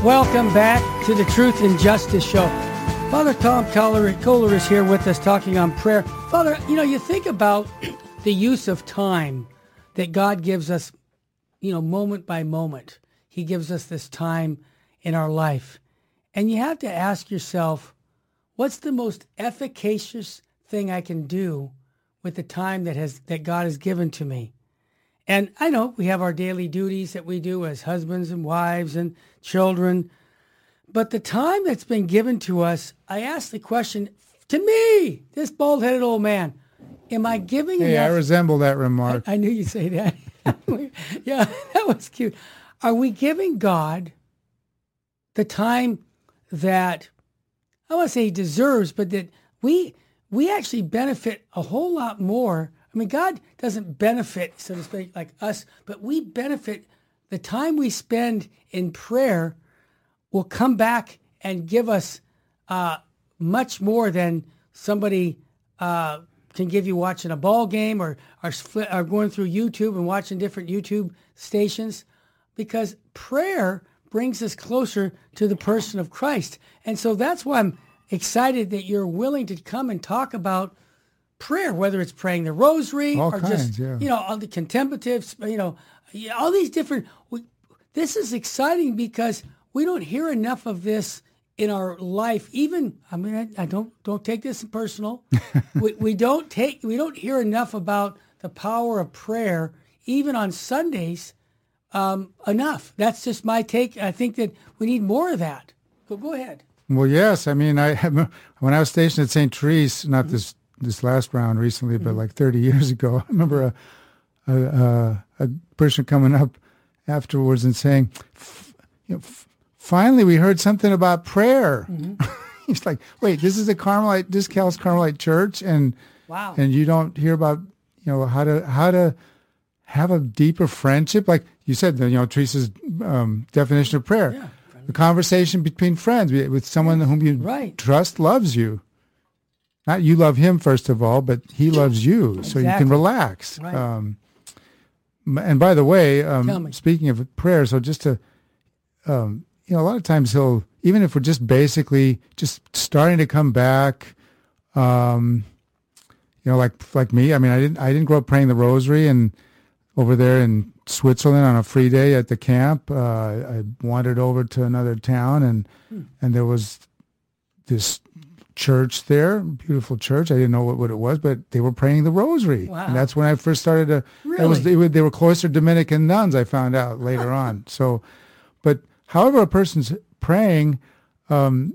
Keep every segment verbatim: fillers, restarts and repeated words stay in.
Welcome back to the Truth and Justice Show. Father Tom Kohler is here with us talking on prayer. Father, you know, you think about the use of time that God gives us, you know, moment by moment. He gives us this time in our life. And you have to ask yourself, what's the most efficacious thing I can do with the time that has that God has given to me? And I know we have our daily duties that we do as husbands and wives and children. But the time that's been given to us, I ask the question, to me, this bald-headed old man, am I giving hey, enough? I resemble that remark. I, I knew you'd say that. Yeah, that was cute. Are we giving God the time that, I want to say he deserves, but that we we actually benefit a whole lot more? I mean, God doesn't benefit, so to speak, like us, but we benefit. The time we spend in prayer will come back and give us uh, much more than somebody uh, can give you watching a ball game or, or, or going through YouTube and watching different YouTube stations, because prayer brings us closer to the person of Christ. And so that's why I'm excited that you're willing to come and talk about prayer, whether it's praying the rosary all or kinds, just, yeah. you know, all the contemplatives, you know, all these different, we, this is exciting because we don't hear enough of this in our life. Even, I mean, I, I don't, don't take this personal. we, we don't take, we don't hear enough about the power of prayer, even on Sundays, um, enough. That's just my take. I think that we need more of that. So go ahead. Well, yes. I mean, I when I was stationed at Saint Therese, not mm-hmm. this this last round recently, but mm-hmm. like thirty years ago, I remember a, a, a, a person coming up afterwards and saying, you know, finally we heard something about prayer. Mm-hmm. He's like, wait, this is a Carmelite, this Cal's Carmelite church, and wow. and you don't hear about, you know, how to how to have a deeper friendship? Like you said, you know, Teresa's um, definition of prayer. Yeah. The conversation between friends, with someone whom you right. trust loves you. Not you love him, first of all, but he loves you, exactly. So you can relax. Right. Um, and by the way, um, speaking of prayer, so just to, um, you know, a lot of times he'll, even if we're just basically just starting to come back, um, you know, like like me, I mean, I didn't I didn't grow up praying the rosary, and over there in Switzerland on a free day at the camp, uh, I wandered over to another town, and hmm. and there was this church there, beautiful church. I didn't know what, what it was, but they were praying the rosary. Wow. And that's when I first started to, really? it was, they, were, they were cloistered Dominican nuns, I found out later on. So, but however a person's praying, um,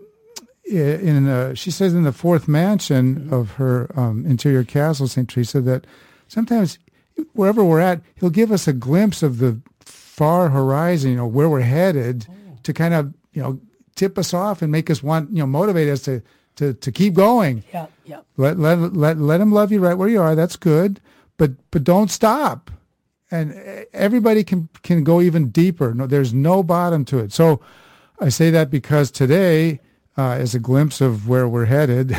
in uh, she says in the fourth mansion mm-hmm. of her um, interior castle, Saint Teresa, that sometimes wherever we're at, he'll give us a glimpse of the far horizon, you know, where we're headed, oh. to kind of, you know, tip us off and make us want, you know, motivate us to, to, to keep going. Yeah, yeah. Let, let, let, let him love you right where you are. That's good. But, but don't stop. And everybody can, can go even deeper. No, there's no bottom to it. So I say that because today, uh, as a glimpse of where we're headed,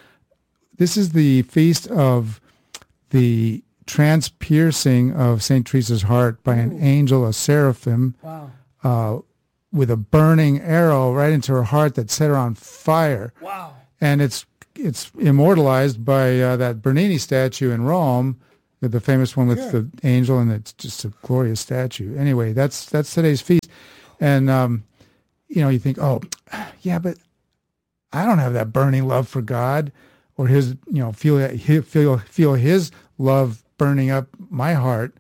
this is the feast of the transpiercing of Saint Teresa's heart by an Ooh. angel, a seraphim, wow. uh, with a burning arrow right into her heart that set her on fire. Wow. And it's it's immortalized by uh, that Bernini statue in Rome, the famous one with sure. the angel, and it's just a glorious statue. Anyway, that's that's today's feast. And, um, you know, you think, oh, yeah, but I don't have that burning love for God, or his, you know, feel feel feel his love burning up my heart.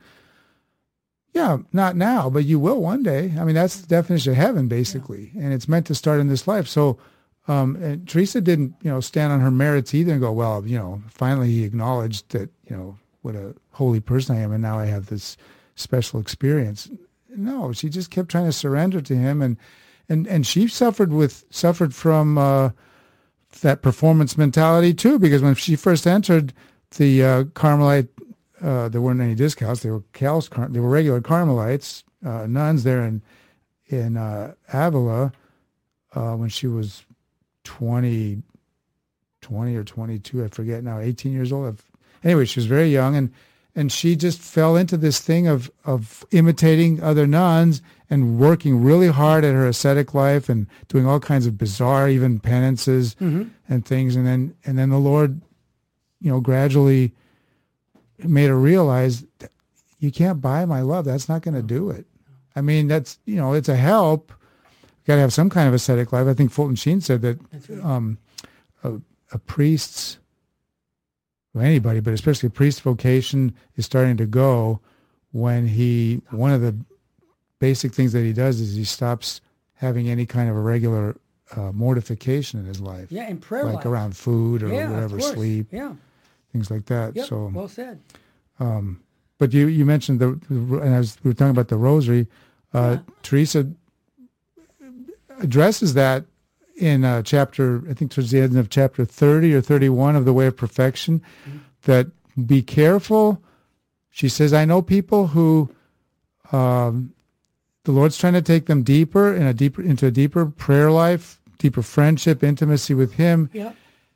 Yeah, not now, but you will one day. I mean, that's the definition of heaven, basically, yeah. and it's meant to start in this life. So, um, and Teresa didn't, you know, stand on her merits either and go, well, you know, finally he acknowledged that, you know, what a holy person I am, and now I have this special experience. No, she just kept trying to surrender to him, and and and she suffered with suffered from uh, that performance mentality too, because when she first entered the uh, Carmelite. Uh, there weren't any discounts. They were Cal's, they were regular Carmelites, uh, nuns there in in uh, Avila uh, when she was twenty, twenty or twenty-two, I forget now, eighteen years old. Anyway, she was very young, and and she just fell into this thing of of imitating other nuns and working really hard at her ascetic life and doing all kinds of bizarre, even penances Mm-hmm. and things. And then, and then the Lord, you know, gradually made her realize that you can't buy my love. That's not going to do it. I mean, that's, you know, it's a help. You got to have some kind of ascetic life. I think Fulton Sheen said that Right. um, a, a priest's, well, anybody, but especially a priest's vocation is starting to go when he, one of the basic things that he does is he stops having any kind of a regular uh, mortification in his life. Yeah, in prayer like life. around food or Yeah, of whatever, course. sleep, Yeah. things like that. Yep. So, Well said. um, but you you mentioned the, and I was we were talking about the rosary. Uh, Yeah. Teresa addresses that in uh, chapter, I think towards the end of chapter thirty or thirty-one of the Way of Perfection. Mm-hmm. That be careful. She says, I know people who. Um, The Lord's trying to take them deeper in a deeper into a deeper prayer life, deeper friendship, intimacy with Him. Yeah.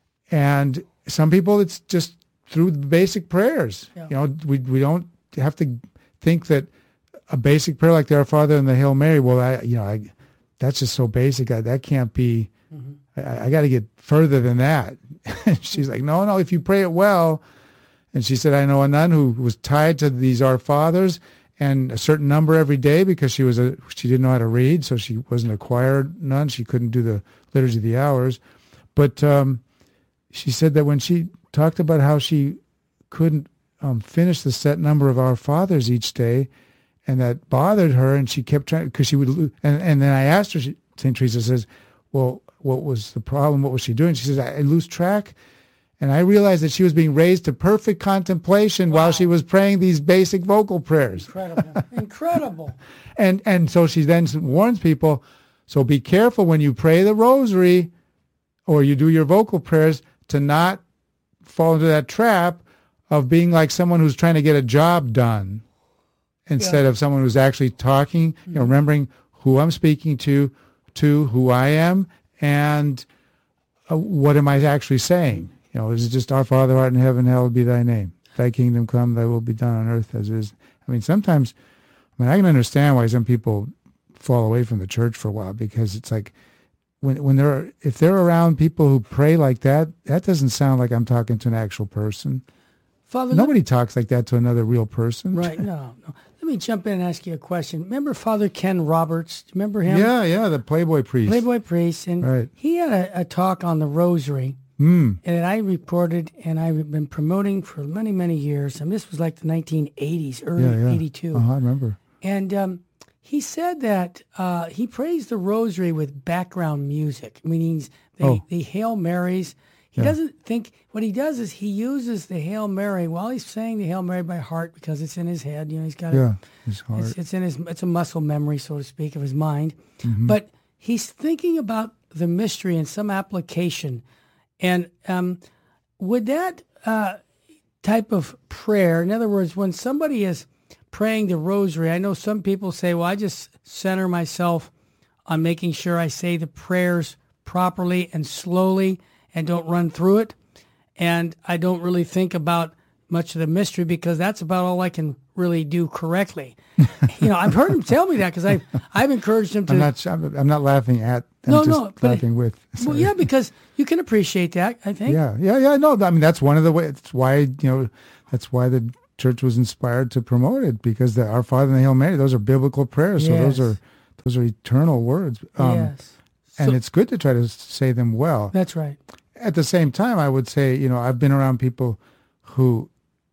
And some people, it's just through the basic prayers. Yeah. You know, we we don't have to think that a basic prayer like the Our Father and the Hail Mary. Well, I you know, I that's just so basic. I, that can't be. Mm-hmm. I, I got to get further than that. And she's like, no, no. If you pray it well, and she said, I know a nun who was tied to these Our Fathers and a certain number every day because she was a she didn't know how to read, so she wasn't a choir nun. She couldn't do the liturgy of the hours. But um, she said that when she talked about how she couldn't um, finish the set number of Our Fathers each day, and that bothered her, and she kept trying because she would. lo- And and then I asked her. She, Saint Teresa says, "Well, what was the problem? What was she doing?" She says, "I, I lose track." And I realized that she was being raised to perfect contemplation Wow. while she was praying these basic vocal prayers. Incredible. Incredible. And and so she then warns people, so be careful when you pray the rosary or you do your vocal prayers to not fall into that trap of being like someone who's trying to get a job done instead Yeah. of someone who's actually talking, you know, remembering who I'm speaking to, to who I am, and uh, what am I actually saying? You know, is it just Our Father who art in heaven, hallowed be thy name. Thy kingdom come, thy will be done on earth as it is. I mean, sometimes, I mean, I can understand why some people fall away from the church for a while because it's like, when when they're, if they're around people who pray like that, that doesn't sound like I'm talking to an actual person. Father, Nobody talks like that to another real person. Right, no, no. Let me jump in and ask you a question. Remember Father Ken Roberts? Do you remember him? Yeah, yeah, the Playboy priest. Playboy priest. And Right. he had a, a talk on the rosary. Mm. And I reported, and I've been promoting for many, many years. And this was like the nineteen eighties, early Yeah, yeah. eighty-two. Uh-huh, I remember. And um, he said that uh, he prays the rosary with background music, meaning the, Oh. the Hail Marys. He Yeah. doesn't think, what he does is he uses the Hail Mary while he's saying the Hail Mary by heart because it's in his head. You know, he's got it. Yeah, his heart. It's, it's in his, it's a muscle memory, so to speak, of his mind. Mm-hmm. But he's thinking about the mystery and some application. And um, would that uh, type of prayer, in other words, when somebody is praying the rosary, I know some people say, well, I just center myself on making sure I say the prayers properly and slowly and don't run through it. And I don't really think about much of the mystery because that's about all I can really do correctly. You know, I've heard him tell me that because I've, I've encouraged him to. I'm not. I'm, I'm not laughing at. I'm No, just no, but- laughing with. Well, Sorry. yeah, because you can appreciate that, I think. Yeah, yeah, yeah. No, I mean that's one of the ways. That's why you know. That's why the church was inspired to promote it because the Our Father and the Hail Mary, those are biblical prayers. So those Yes. are those are eternal words. Um, Yes. And So- it's good to try to say them well. That's right. At the same time, I would say, you know, I've been around people who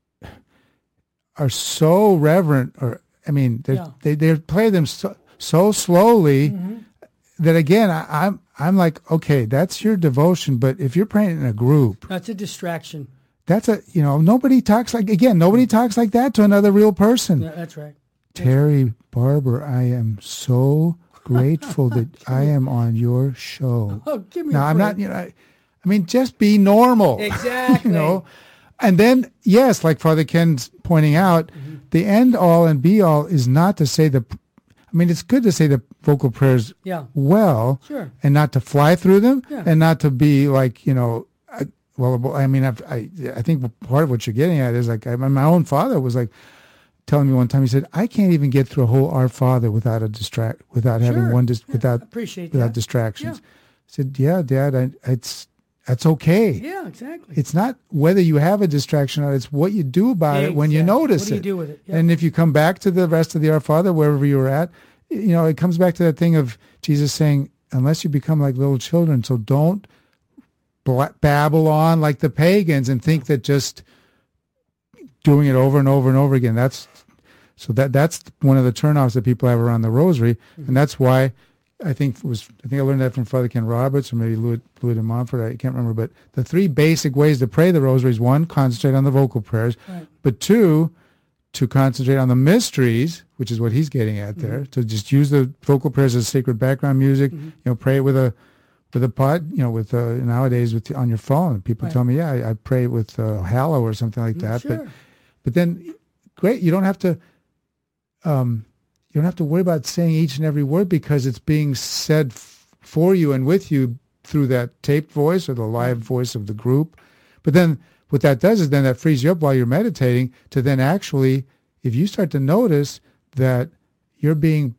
are so reverent, or I mean, they Yeah. they they play them so, so slowly Mm-hmm. that again, I, I'm I'm like, okay, that's your devotion, but if you're praying in a group, That's a distraction. that's a you know nobody talks like again nobody talks like that to another real person. Yeah, that's right. Terry Barber, I am so grateful that I am on your show. Oh, give me Now a I'm not, break. you know, I, I mean, just be normal. Exactly. You know, and then yes, like Father Ken's pointing out, Mm-hmm. the end all and be all is not to say the. I mean, it's good to say the vocal prayers Yeah. well, Sure. and not to fly through them, Yeah. and not to be like you know. I, well, I mean, I've, I I think part of what you're getting at is like I, my own father was like, telling me one time, he said, I can't even get through a whole Our Father without a distract, without having Sure. one, dis- Yeah, without, appreciate without that. distractions. Yeah. I said, yeah, Dad, I, it's, that's okay. Yeah, exactly. It's not whether you have a distraction or not, it's what you do about it when you Exactly. notice What do you it. do with it? Yep. And if you come back to the rest of the Our Father, wherever you were at, you know, it comes back to that thing of Jesus saying, unless you become like little children, so don't bla- babble on like the pagans and think that just doing it over and over and over again, that's, so that that's one of the turnoffs that people have around the rosary. Mm-hmm. And that's why I think it was, I think I learned that from Father Ken Roberts or maybe Louis, Louis de Montfort, I can't remember, but the three basic ways to pray the rosary is one, concentrate on the vocal prayers, Right. but two, to concentrate on the mysteries, which is what he's getting at there, mm-hmm. to just use the vocal prayers as sacred background music, mm-hmm. you know, pray with a, with a pod, you know, with, uh, nowadays with, on your phone, people right. tell me, yeah, I, I pray with uh, Hallow or something like that, sure. but, but then, great, you don't have to, um, you don't have to worry about saying each and every word because it's being said f- for you and with you through that taped voice or the live voice of the group. But then what that does is then that frees you up while you're meditating to then actually, if you start to notice that you're being,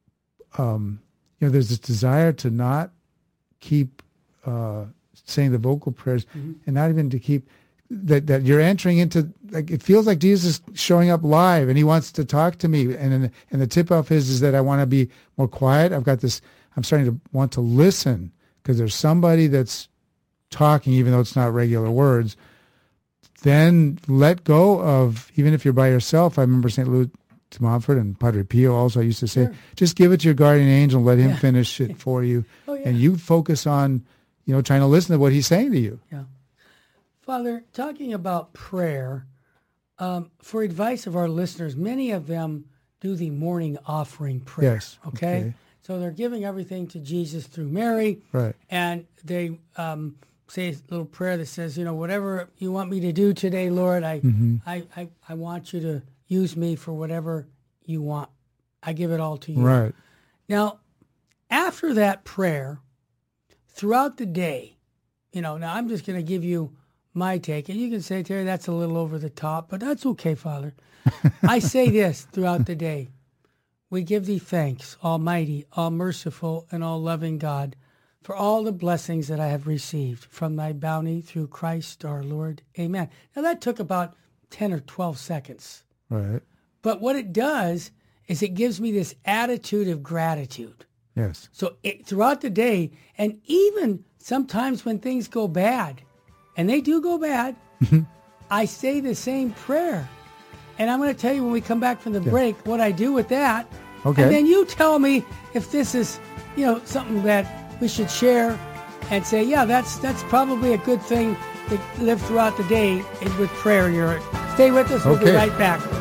um, you know, there's this desire to not keep uh, saying the vocal prayers mm-hmm. and not even to keep, that, that you're entering into, like, it feels like Jesus is showing up live and he wants to talk to me. And, and the tip off is, is that I want to be more quiet. I've got this, I'm starting to want to listen because there's somebody that's talking, even though it's not regular words. Then let go of, even if you're by yourself, I remember Saint Louis de Montfort and Padre Pio also used to say, sure. just give it to your guardian angel, let him yeah. finish it for you. Oh, yeah. And you focus on, you know, trying to listen to what he's saying to you. Yeah. Father, talking about prayer, um, for advice of our listeners, many of them do the morning offering prayer. Yes. Okay? okay. So they're giving everything to Jesus through Mary. Right. And they um, say a little prayer that says, you know, whatever you want me to do today, Lord, I, mm-hmm. I, I, I want you to use me for whatever you want. I give it all to you. Right. Now, after that prayer, throughout the day, you know, now I'm just going to give you my take, and you can say, Terry, that's a little over the top, but that's okay, Father. I say this throughout the day. We give thee thanks, almighty, all merciful, and all loving God, for all the blessings that I have received from thy bounty through Christ our Lord. Amen. Now that took about ten or twelve seconds. Right. But what it does is it gives me this attitude of gratitude. Yes. So it, throughout the day, and even sometimes when things go bad, and they do go bad, I say the same prayer. And I'm going to tell you when we come back from the yeah. break what I do with that. Okay. And then you tell me if this is, you know, something that we should share and say, yeah, that's that's probably a good thing to live throughout the day with prayer in your heart. Stay with us. We'll okay. be right back.